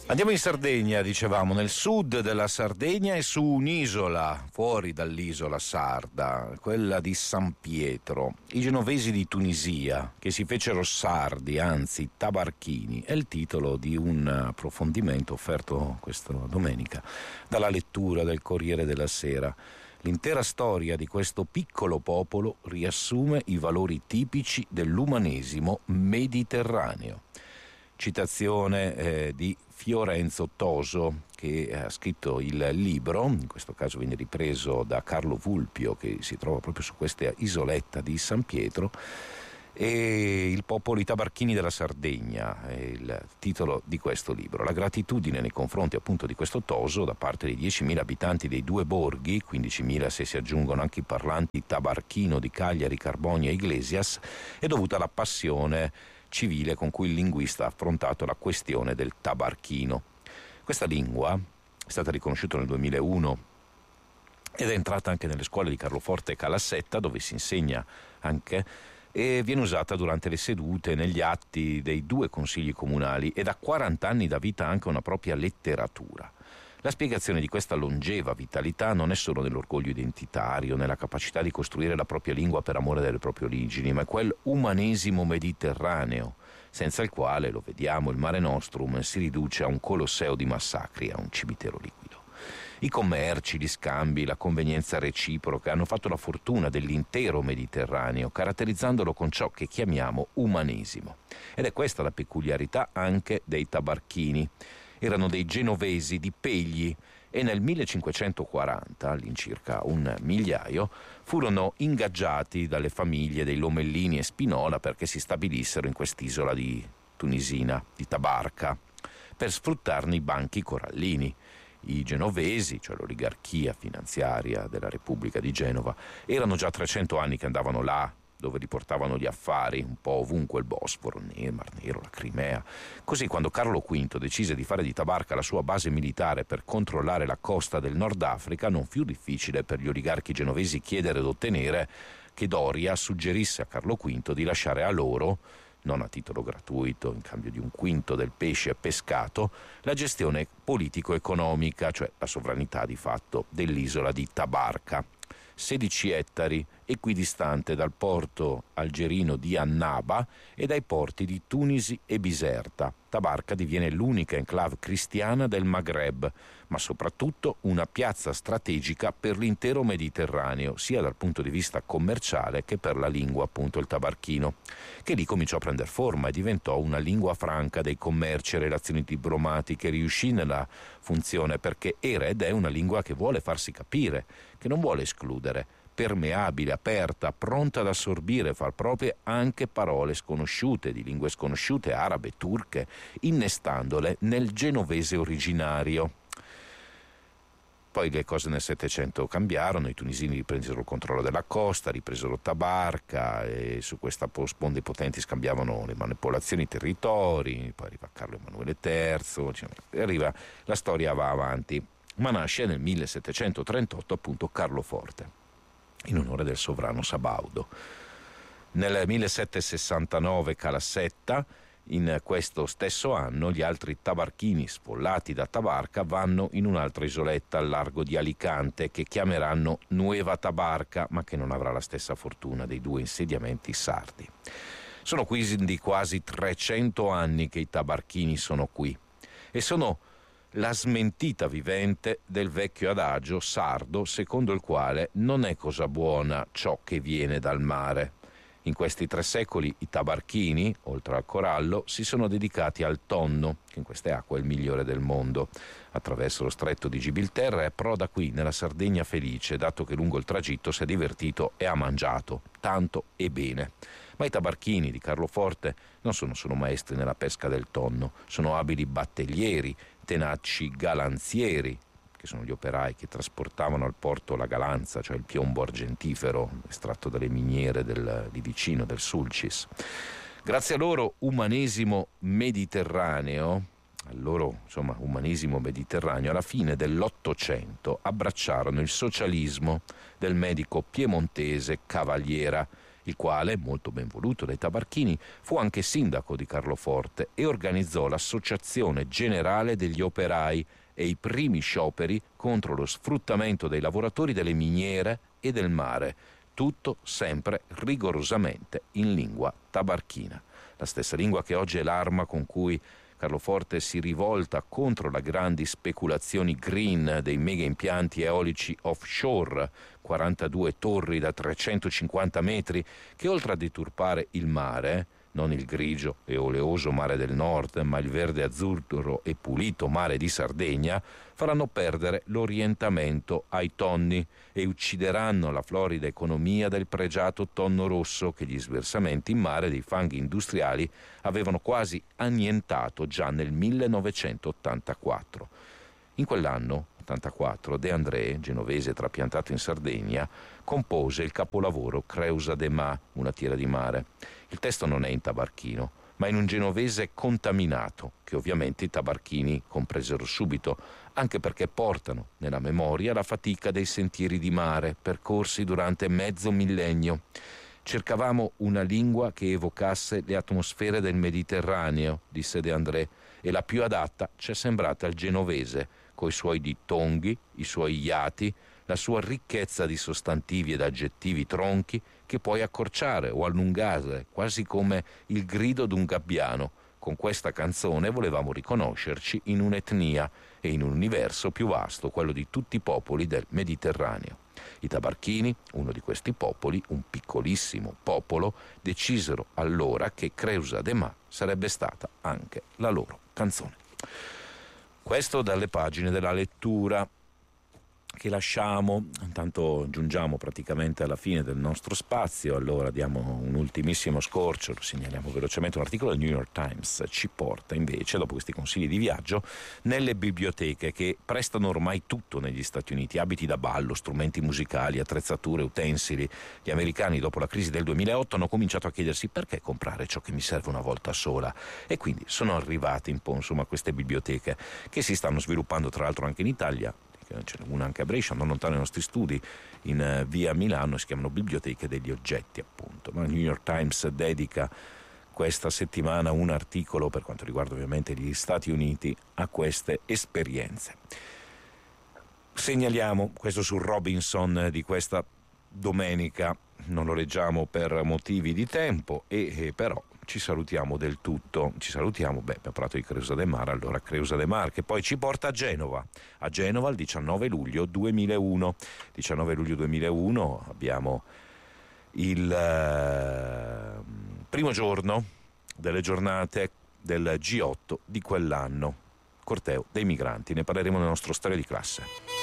Andiamo in Sardegna, dicevamo, nel sud della Sardegna e su un'isola, fuori dall'isola sarda, quella di San Pietro. I genovesi di Tunisia, che si fecero sardi, anzi tabarchini, è il titolo di un approfondimento offerto questa domenica dalla lettura del Corriere della Sera. L'intera storia di questo piccolo popolo riassume i valori tipici dell'umanesimo mediterraneo. Citazione di Fiorenzo Toso, che ha scritto il libro, in questo caso viene ripreso da Carlo Vulpio, che si trova proprio su questa isoletta di San Pietro, e il popolo, i tabarchini della Sardegna è il titolo di questo libro. La gratitudine nei confronti appunto di questo Toso da parte dei 10.000 abitanti dei due borghi, 15.000 se si aggiungono anche i parlanti tabarchino di Cagliari, Carbonia e Iglesias, è dovuta alla passione civile con cui il linguista ha affrontato la questione del tabarchino. Questa lingua è stata riconosciuta nel 2001 ed è entrata anche nelle scuole di Carloforte e Calassetta, dove si insegna anche, e viene usata durante le sedute, negli atti dei due consigli comunali, e da 40 anni dà vita anche a una propria letteratura. La spiegazione di questa longeva vitalità non è solo nell'orgoglio identitario, nella capacità di costruire la propria lingua per amore delle proprie origini, ma è quel umanesimo mediterraneo, senza il quale, lo vediamo, il Mare Nostrum si riduce a un colosseo di massacri, a un cimitero liquido. I commerci, gli scambi, la convenienza reciproca hanno fatto la fortuna dell'intero Mediterraneo, caratterizzandolo con ciò che chiamiamo umanesimo. Ed è questa la peculiarità anche dei tabarchini. Erano dei genovesi di Pegli e nel 1540, all'incirca un migliaio, furono ingaggiati dalle famiglie dei Lomellini e Spinola perché si stabilissero in quest'isola di tunisina, di Tabarca, per sfruttarne i banchi corallini. I genovesi, cioè l'oligarchia finanziaria della Repubblica di Genova, erano già 300 anni che andavano là, dove riportavano gli affari un po' ovunque il Bosforo, il Mar Nero, la Crimea. Così quando Carlo V decise di fare di Tabarca la sua base militare per controllare la costa del Nord Africa, non fu difficile per gli oligarchi genovesi chiedere ed ottenere che Doria suggerisse a Carlo V di lasciare a loro, non a titolo gratuito, in cambio di un quinto del pesce pescato, la gestione politico-economica, cioè la sovranità di fatto dell'isola di Tabarca. 16 ettari, equidistante dal porto algerino di Annaba e dai porti di Tunisi e Biserta. Tabarca diviene l'unica enclave cristiana del Maghreb, ma soprattutto una piazza strategica per l'intero Mediterraneo, sia dal punto di vista commerciale che per la lingua, appunto il tabarchino, che lì cominciò a prendere forma e diventò una lingua franca dei commerci e relazioni diplomatiche. Riuscì nella funzione perché era ed è una lingua che vuole farsi capire, che non vuole escludere, permeabile, aperta, pronta ad assorbire e far proprie anche parole sconosciute, di lingue sconosciute, arabe, turche, innestandole nel genovese originario. Poi le cose nel Settecento cambiarono, i tunisini ripresero il controllo della costa, ripresero Tabarca e su questa sponde potenti scambiavano le manipolazioni, i territori, poi arriva Carlo Emanuele III, la storia va avanti, ma nasce nel 1738 appunto Carloforte, in onore del sovrano Sabaudo. Nel 1769 Calassetta. In questo stesso anno gli altri tabarchini sfollati da Tabarca vanno in un'altra isoletta al largo di Alicante che chiameranno Nueva Tabarca, ma che non avrà la stessa fortuna dei due insediamenti sardi. Sono quindi quasi 300 anni che i tabarchini sono qui e sono la smentita vivente del vecchio adagio sardo secondo il quale non è cosa buona ciò che viene dal mare. In questi 3 secoli i tabarchini, oltre al corallo, si sono dedicati al tonno, che in queste acque è il migliore del mondo. Attraverso lo stretto di Gibilterra e approda qui, nella Sardegna felice, dato che lungo il tragitto si è divertito e ha mangiato, tanto e bene. Ma i tabarchini di Carloforte non sono solo maestri nella pesca del tonno, sono abili battellieri, tenaci galanzieri, che sono gli operai che trasportavano al porto la galanza, cioè il piombo argentifero estratto dalle miniere di vicino, del Sulcis. Grazie al loro umanesimo mediterraneo, alla fine dell'Ottocento abbracciarono il socialismo del medico piemontese Cavaliera il quale, molto ben voluto dai tabarchini, fu anche sindaco di Carloforte e organizzò l'Associazione Generale degli Operai e i primi scioperi contro lo sfruttamento dei lavoratori delle miniere e del mare, tutto sempre rigorosamente in lingua tabarchina, la stessa lingua che oggi è l'arma con cui Carloforte si rivolta contro le grandi speculazioni green dei mega impianti eolici offshore, 42 torri da 350 metri, che oltre a deturpare il mare, non il grigio e oleoso mare del nord, ma il verde azzurro e pulito mare di Sardegna, faranno perdere l'orientamento ai tonni e uccideranno la florida economia del pregiato tonno rosso che gli sversamenti in mare dei fanghi industriali avevano quasi annientato già nel 1984. In quell'anno, 84, De André, genovese trapiantato in Sardegna, compose il capolavoro Creusa de Ma, una tira di mare. Il testo non è in tabarchino, ma in un genovese contaminato, che ovviamente i tabarchini compresero subito, anche perché portano nella memoria la fatica dei sentieri di mare percorsi durante mezzo millennio. Cercavamo una lingua che evocasse le atmosfere del Mediterraneo, disse De André, e la più adatta ci è sembrata il genovese, coi suoi dittonghi, i suoi iati, la sua ricchezza di sostantivi ed aggettivi tronchi che puoi accorciare o allungare, quasi come il grido d'un gabbiano. Con questa canzone volevamo riconoscerci in un'etnia e in un universo più vasto, quello di tutti i popoli del Mediterraneo. I tabarchini, uno di questi popoli, un piccolissimo popolo, decisero allora che Creusa de Ma sarebbe stata anche la loro canzone. Questo dalle pagine della lettura che lasciamo, intanto giungiamo praticamente alla fine del nostro spazio, allora diamo un ultimissimo scorcio, lo segnaliamo velocemente, un articolo del New York Times ci porta invece, dopo questi consigli di viaggio, nelle biblioteche che prestano ormai tutto negli Stati Uniti, abiti da ballo, strumenti musicali, attrezzature, utensili. Gli americani dopo la crisi del 2008 hanno cominciato a chiedersi perché comprare ciò che mi serve una volta sola, e quindi sono arrivati un po' insomma queste biblioteche che si stanno sviluppando tra l'altro anche in Italia. C'è una anche a Brescia, non lontano dai nostri studi, in via Milano, si chiamano biblioteche degli oggetti appunto. Il New York Times dedica questa settimana un articolo per quanto riguarda ovviamente gli Stati Uniti a queste esperienze. Segnaliamo questo su Robinson di questa domenica, non lo leggiamo per motivi di tempo e però ci salutiamo del tutto. Ci salutiamo, abbiamo parlato di Creusa de Mar, allora Creusa de Mar che poi ci porta a Genova il 19 luglio 2001. 19 luglio 2001 abbiamo il primo giorno delle giornate del G8 di quell'anno, corteo dei migranti, ne parleremo nella nostra storia di classe.